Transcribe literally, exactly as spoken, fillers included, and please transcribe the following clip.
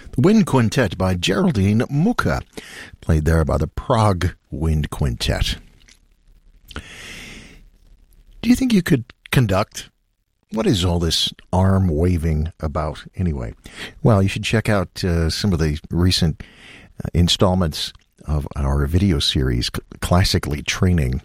The Wind Quintet by Geraldine Mucha, played there by the Prague Wind Quintet. Do you think you could conduct? What is all this arm waving about anyway? Well, you should check out uh, some of the recent uh, installments of our video series, Classically Training,